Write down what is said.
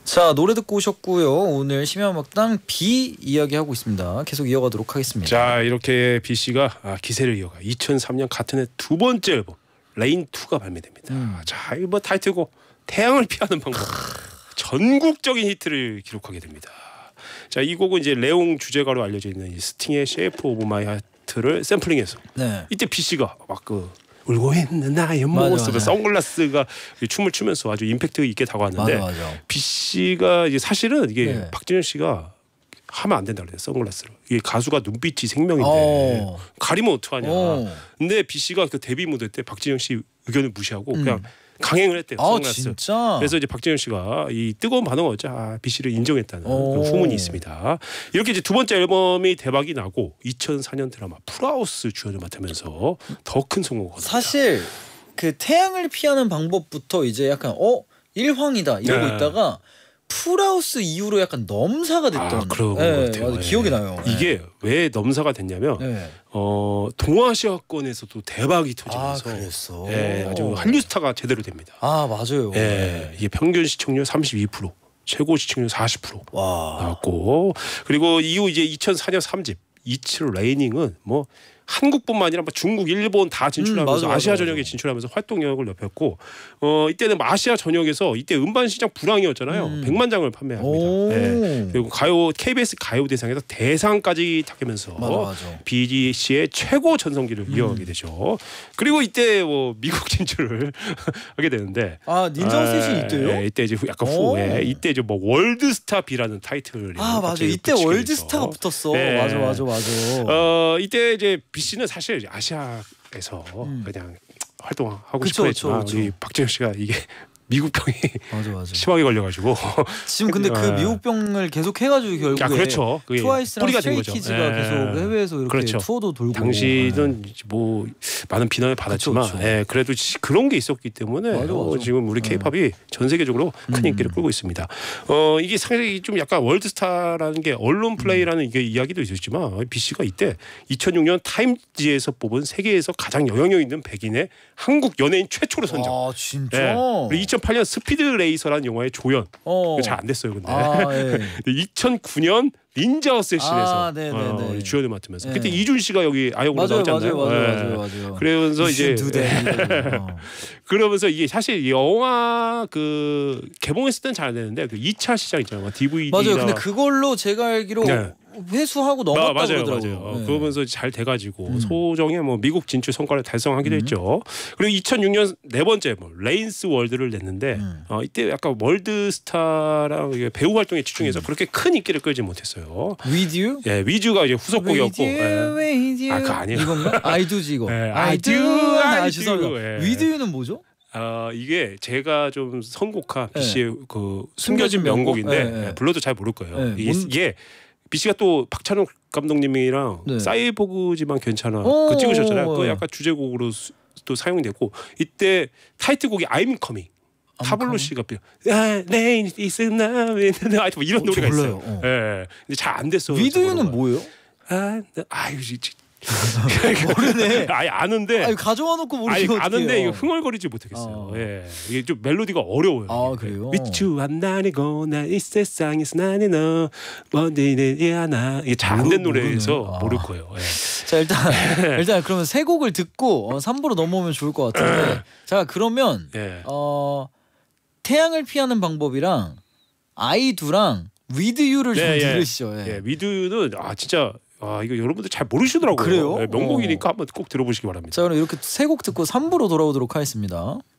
자, 노래 듣고 오셨고요. 오늘 심야음악당 B 이야기하고 있습니다. 계속 이어가도록 하겠습니다. 자, 이렇게 B 씨가 기세를 이어가 2003년 같은 해 두 번째 앨범 레인2가 발매됩니다. 자, 이거 뭐 타이틀곡 태양을 피하는 방법 전국적인 히트를 기록하게 됩니다. 자, 이 곡은 이제 레옹 주제가로 알려져 있는 스팅의 Shape of My Heart를 샘플링해서 이때 B 씨가 막 울고 있는 나의 모습, 선글라스가 춤을 추면서 아주 임팩트 있게 다가왔는데 B 씨가 이제 사실은 이게 박진영 씨가 하면 안 된다 그래요. 선글라스를. 이게 가수가 눈빛이 생명인데 가리면 어떡하냐. 근데 B 씨가 그 데뷔 무대 때 박진영 씨 의견을 무시하고 그냥 강행을 했대요. 선글라스. 진짜? 그래서 이제 박진영 씨가 이 뜨거운 반응을 얻자 B 씨를 인정했다는 그런 후문이 있습니다. 이렇게 이제 두 번째 앨범이 대박이 나고 2004년 드라마 풀하우스 주연을 맡으면서 더 큰 성공을 거둡니다. 사실 그 태양을 피하는 방법부터 이제 약간 일황이다 이러고 있다가 풀하우스 이후로 약간 넘사가 됐던 그런 것 같아요. 맞아, 기억이 나요. 이게 왜 넘사가 됐냐면 동아시아권에서도 대박이 터지면서 그랬어. 아주 한류 스타가 제대로 됩니다. 맞아요. 이게 평균 시청률 32%, 최고 시청률 40% 나왔고, 그리고 이후 이제 2004년 3집 이츠 레이닝은 뭐 한국뿐만 아니라 중국, 일본 다 진출하면서 아시아 전역에 진출하면서 활동력을 넓혔고 이때는 아시아 전역에서 이때 음반 시장 불황이었잖아요. 100만 장을 판매합니다. 그리고 KBS 가요대상에서 대상까지 타면서 B 씨의 최고 전성기를 이어가게 되죠. 그리고 이때 미국 진출을 하게 되는데 닌자우셋이 이때요? 이때 이제 약간 후에 이때 이제 월드스타 B라는 타이틀이 맞아. 이때 월드스타가 붙었어. 맞아. 이때 이제 B 씨는 사실 아시아에서 그냥 활동하고 싶어 했지만 우리 박진영 씨가 이게 미국병이 심하게 걸려가지고 지금 근데 그 미국병을 계속 해가지고 결국에 트와이스랑 스트레이키즈가 계속 해외에서 이렇게 투어도 돌고 당시는 뭐 많은 비난을 받았지만 그래도 그런 게 있었기 때문에 지금 우리 K-팝이 전 세계적으로 큰 인기를 끌고 있습니다. 이게 상당히 좀 약간 월드스타라는 게 언론 플레이라는 이게 이야기도 있었지만 B 씨가 이때 2006년 타임지에서 뽑은 세계에서 가장 영향력 있는 100인의 한국 연예인 최초로 선정. 진짜? 2008년 스피드 레이서라는 영화의 조연. 잘 안 됐어요, 근데. 2009년 닌자 어쌔신에서 주연을 맡으면서 그때 이준 씨가 여기 아역으로 나왔지 않나요? 맞아요. 그러면서 이제 그러면서 이게 사실 영화 개봉했을 땐 잘 안 되는데 2차 시장 있잖아요. DVD. 맞아요. 근데 그걸로 제가 알기로 회수하고 넘었다고 그러더라고요. 그러면서 잘 돼가지고 소정의 미국 진출 성과를 달성하기도 했죠. 그리고 2006년 네 번째 레인스 월드를 냈는데 이때 약간 월드스타랑 배우 활동에 집중해서 그렇게 큰 인기를 끌지 못했어요. With You? With You가 이제 후속곡이었고. With You. 그거 아니에요. 이건가? I Do지 이거. I Do. 죄송합니다. With You는 뭐죠? 이게 제가 좀 선곡한 B 씨의 숨겨진 명곡인데 불러도 잘 모를 거예요. 이게 B 씨가 또 박찬욱 감독님이랑 사이보그지만 괜찮아 찍으셨잖아요. 그거 약간 주제곡으로 또 사용됐고 이때 타이틀곡이 I'm Coming. 타블로 씨가 Rain is now 이런 노래가 있어요. 근데 잘 안 됐어. With You는 뭐예요? 모르네. 아는데. 가져와 놓고 모르시면 어떡해요. 아는데 이거 흥얼거리지 못하겠어요. 이게 좀 멜로디가 어려워요. 그래요? With you 한 날이고 난 이 세상에서 나는 너 먼데이야 나 이게 잘 안 된 노래에서 모를 거예요. 자 일단 그러면 세 곡을 듣고 3부로 넘어오면 좋을 것 같은데 자 그러면 태양을 피하는 방법이랑 아이두랑 With You를 좀 들으시죠. With You는 진짜 이거 여러분들 잘 모르시더라고요. 그래요? 명곡이니까 한번 꼭 들어보시기 바랍니다. 자 그럼 이렇게 세 곡 듣고 3부로 돌아오도록 하겠습니다.